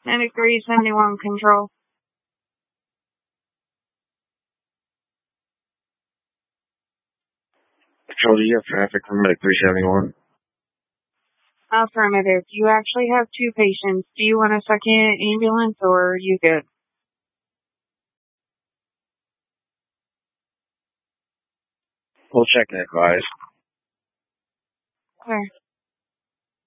Medic 371 control. Control, do you have traffic from Medic 371? Affirmative. You actually have 2 patients. Do you want a second ambulance or are you good? We'll check and advise. Where?